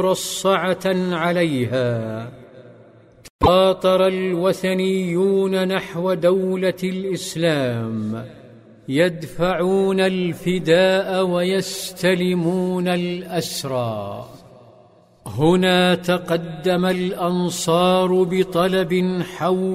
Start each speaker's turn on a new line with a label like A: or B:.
A: مرصعة عليها. تقاطر الوثنيون نحو دولة الإسلام، يدفعون الفداء ويستلمون الأسرى. هنا تقدم الأنصار بطلب حول